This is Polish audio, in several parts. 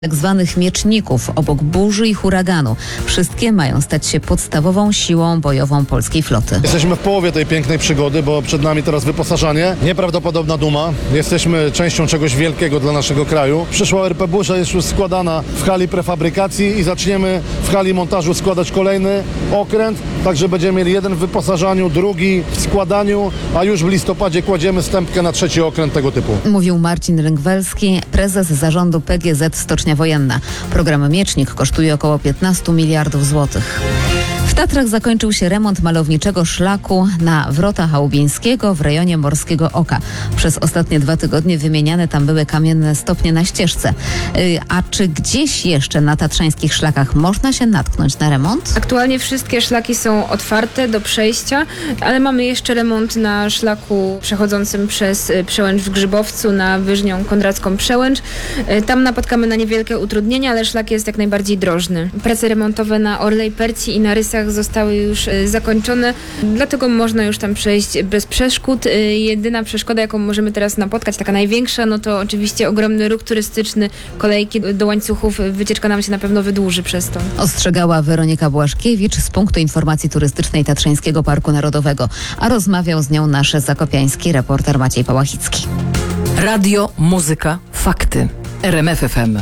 tak zwanych mieczników obok burzy i huraganu. Wszystkie mają stać się podstawową siłą bojową polskiej floty. Jesteśmy w połowie tej pięknej przygody, bo przed nami teraz wyposażanie. Nieprawdopodobna duma. Jesteśmy częścią czegoś wielkiego dla naszego kraju. Przyszła RP Burza jest już składana w hali prefabrykacji i zaczniemy w hali montażu składać kolejny okręt. Także będziemy mieli jeden w wyposażaniu, drugi w składaniu, a już w listopadzie kładziemy stępkę na trzeci okręt tego typu. Mówił Marcin Ręgwelski, prezes zarządu PGZ Stocznia Wojenna. Program Miecznik kosztuje około 15 miliardów złotych. W Tatrach zakończył się remont malowniczego szlaku na Wrota Chałubińskiego w rejonie Morskiego Oka. Przez ostatnie 2 tygodnie wymieniane tam były kamienne stopnie na ścieżce. A czy gdzieś jeszcze na tatrzańskich szlakach można się natknąć na remont? Aktualnie wszystkie szlaki są otwarte do przejścia, ale mamy jeszcze remont na szlaku przechodzącym przez Przełęcz w Grzybowcu na Wyżnią Kondracką Przełęcz. Tam napotkamy na niewielkie utrudnienia, ale szlak jest jak najbardziej drożny. Prace remontowe na Orlej Perci i na Rysach zostały już zakończone, dlatego można już tam przejść bez przeszkód. Jedyna przeszkoda, jaką możemy teraz napotkać, taka największa, no to oczywiście ogromny ruch turystyczny, kolejki do łańcuchów, wycieczka nam się na pewno wydłuży przez to. Ostrzegała Weronika Błaszkiewicz z Punktu Informacji Turystycznej Tatrzańskiego Parku Narodowego, a rozmawiał z nią nasz zakopiański reporter Maciej Pałachicki. Radio, muzyka, fakty. RMF FM.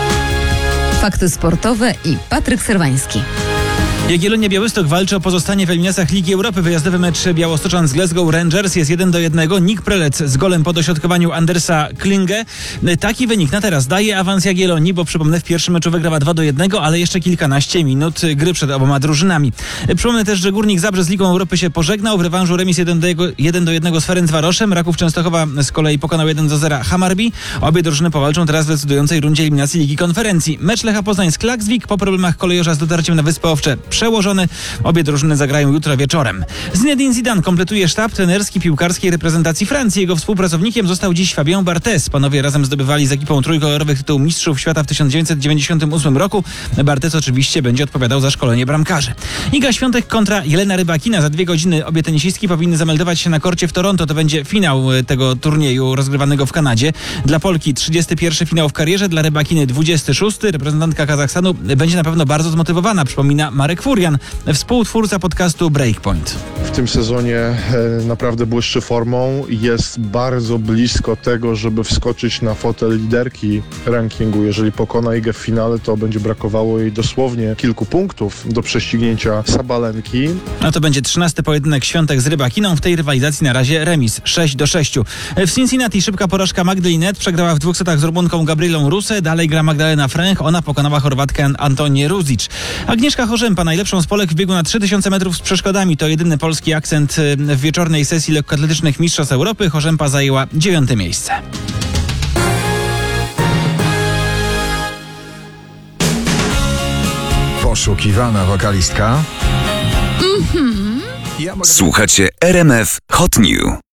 Fakty sportowe i Patryk Serwański. Jagiellonia Białystok walczy o pozostanie w eliminacjach Ligi Europy. Wyjazdowy mecz Białostoczan z Glasgow Rangers jest 1-1. Nick Prelec z golem po dośrodkowaniu Andersa Klinge. Taki wynik na teraz daje awans Jagiellonii, bo przypomnę, w pierwszym meczu wygrała 2-1, ale jeszcze kilkanaście minut gry przed oboma drużynami. Przypomnę też, że Górnik Zabrze z Ligą Europy się pożegnał. W rewanżu remis 1-1 z Ferencvaroszem. Raków Częstochowa z kolei pokonał 1-0 Hammarby. Obie drużyny powalczą teraz w decydującej rundzie eliminacji Ligi Konferencji. Mecz Lecha Poznań z Klaksvik po problemach kolejorza z dotarciem na Wyspy Owcze przełożony. Obie drużyny zagrają jutro wieczorem. Zinedine Zidane kompletuje sztab trenerski piłkarskiej reprezentacji Francji. Jego współpracownikiem został dziś Fabien Barthez. Panowie razem zdobywali z ekipą trójkolorowych tytuł mistrzów świata w 1998 roku. Barthez oczywiście będzie odpowiadał za szkolenie bramkarzy. Iga Świątek kontra Jelena Rybakina. Za 2 godziny obie tenisistki powinny zameldować się na korcie w Toronto. To będzie finał tego turnieju rozgrywanego w Kanadzie. Dla Polki 31 finał w karierze, dla Rybakiny 26. Reprezentantka Kazachstanu będzie na pewno bardzo zmotywowana, przypomina Marek Furian, współtwórca podcastu Breakpoint. W tym sezonie naprawdę błyszczy formą. Jest bardzo blisko tego, żeby wskoczyć na fotel liderki rankingu. Jeżeli pokona Igę w finale, to będzie brakowało jej dosłownie kilku punktów do prześcignięcia Sabalenki. A to będzie 13. pojedynek Świątek z Rybakiną. W tej rywalizacji na razie remis 6-6. W Cincinnati szybka porażka Magdy Linette. Przegrała w 2 setach z Rumunką Gabrielą Ruse. Dalej gra Magdalena Fręch. Ona pokonała Chorwatkę Antonię Ruzic. Agnieszka Chorzępa, najlepszą z Polek w biegu na 3000 metrów z przeszkodami. To jedyny polski akcent w wieczornej sesji lekkoatletycznych Mistrzostw Europy. Chorzępa zajęła 9. miejsce. Poszukiwana wokalistka. Słuchacie RMF Hot New.